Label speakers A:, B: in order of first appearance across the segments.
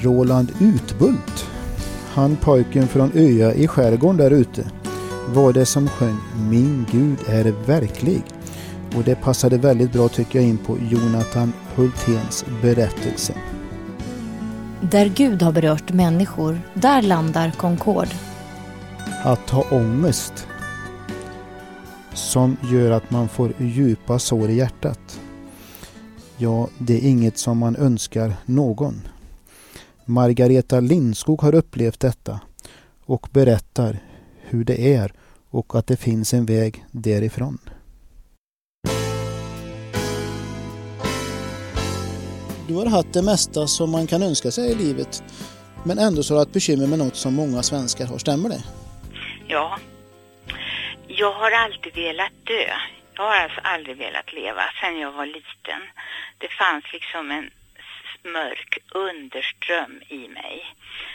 A: Roland Utbult, han pojken från Öja i skärgården där ute, var det som sjöng Min Gud är verklig. Och det passade väldigt bra tycker jag in på Jonathan Hulténs berättelse.
B: Där Gud har berört människor, där landar Concord.
A: Att ha ångest som gör att man får djupa sår i hjärtat. Ja, det är inget som man önskar någon. Margareta Lindskog har upplevt detta och berättar hur det är och att det finns en väg därifrån. Du har haft det mesta som man kan önska sig i livet, men ändå så har du ett bekymmer med något som många svenskar har. Stämmer det?
C: Ja. Jag har alltid velat dö. Jag har alltså aldrig velat leva sedan jag var liten. Det fanns liksom en mörk underström i mig.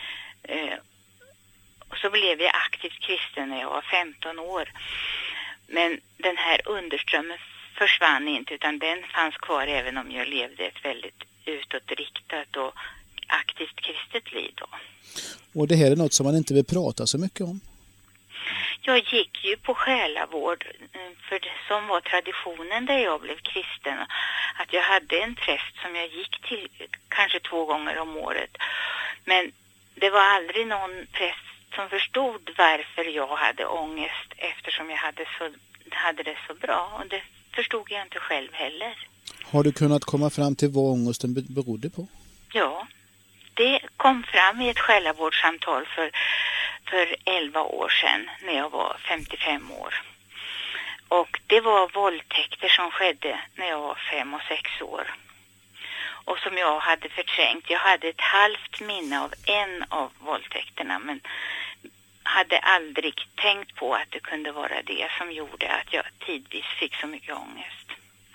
C: Och så blev jag aktivt kristen när jag var 15 år. Men den här underströmmen försvann inte, utan den fanns kvar även om jag levde ett väldigt utåtriktat och aktivt kristet liv då.
A: Och det här är något som man inte vill prata så mycket om?
C: Jag gick ju på själavård, för det som var traditionen där jag blev kristen, att jag hade en präst som jag gick till kanske 2 gånger om året. Men det var aldrig någon präst som förstod varför jag hade ångest, eftersom jag hade det så bra, och det förstod jag inte själv heller.
A: Har du kunnat komma fram till vad ångesten berodde på?
C: Ja, det kom fram i ett själavårdssamtal för 11 år sedan när jag var 55 år. Och det var våldtäkter som skedde när jag var 5 och 6 år. Och som jag hade förträngt. Jag hade ett halvt minne av en av våldtäkterna, men hade aldrig tänkt på att det kunde vara det som gjorde att jag tidvis fick så mycket ångest.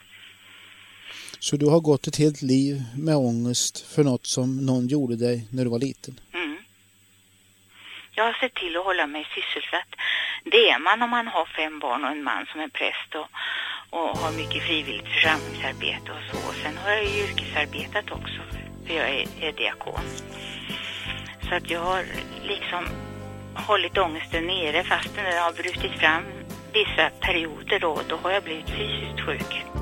A: Så du har gått ett helt liv med ångest för något som någon gjorde dig när du var liten?
C: Mm. Jag har sett till att hålla mig sysselsatt. Det är man om man har 5 barn och en man som är präst och har mycket frivilligt församlingsarbete och så. Sen har jag ju yrkesarbetat också, för jag är diakon. Så att jag har liksom hållit ångesten nere, fast den har brutit fram vissa perioder då har jag blivit fysiskt sjuk.